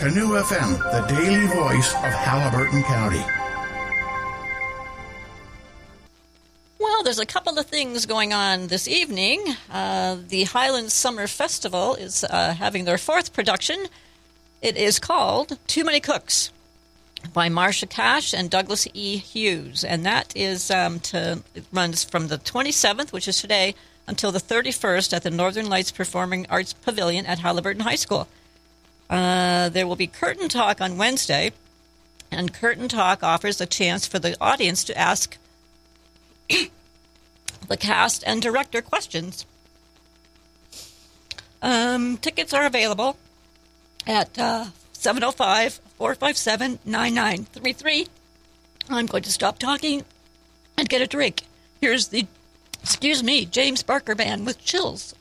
Canoe FM, the daily voice of Haliburton County. Well, there's a couple of things going on this evening. The Highlands Summer Festival is having their fourth production. It is called Too Many Cooks by Marcia Cash and Douglas E. Hughes. And that is it runs from the 27th, which is today, until the 31st at the Northern Lights Performing Arts Pavilion at Haliburton High School. There will be Curtain Talk on Wednesday, and Curtain Talk offers a chance for the audience to ask the cast and director questions. Tickets are available at 705-457-9933. I'm going to stop talking and get a drink. Here's the, James Barker Band with Chills.